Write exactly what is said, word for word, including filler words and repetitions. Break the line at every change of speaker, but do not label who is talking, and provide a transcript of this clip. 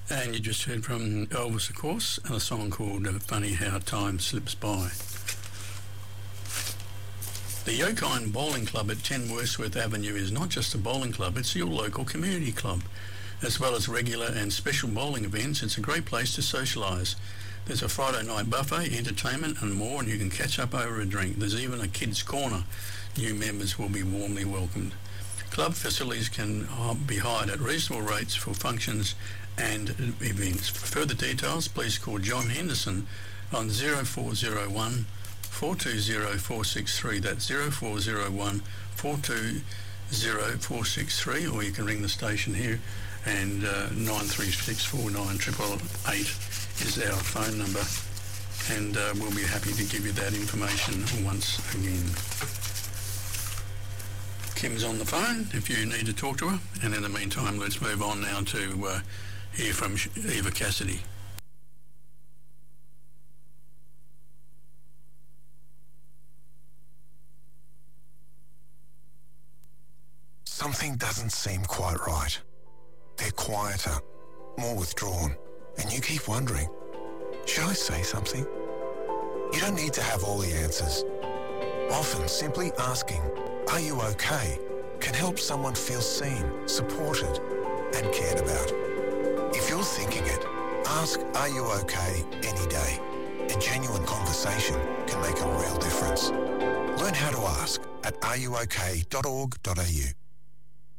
And you just heard from Elvis, of course, and a song called uh, Funny How Time Slips By. The Yokine Bowling Club at ten Wordsworth Avenue is not just a bowling club, it's your local community club. As well as regular and special bowling events, it's a great place to socialise. There's a Friday night buffet, entertainment and more, and you can catch up over a drink. There's even a kids' corner. New members will be warmly welcomed. Club facilities can be hired at reasonable rates for functions and events. For further details, please call John Henderson on zero four zero one, four two zero, four six three. That's zero four zero one, four two zero, four six three, or you can ring the station here, and uh, nine three six four nine eight eight eight is our phone number, and uh, we'll be happy to give you that information once again. Kim's on the phone if you need to talk to her, and in the meantime, let's move on now to uh, hear from Eva Cassidy.
Something doesn't seem quite right. They're quieter, more withdrawn, and you keep wondering, should I say something? You don't need to have all the answers. Often simply asking, "Are you okay?" can help someone feel seen, supported, and cared about. If you're thinking it, ask, "Are you okay?" any day. A genuine conversation can make a real difference. Learn how to ask at are you okay dot org dot a u.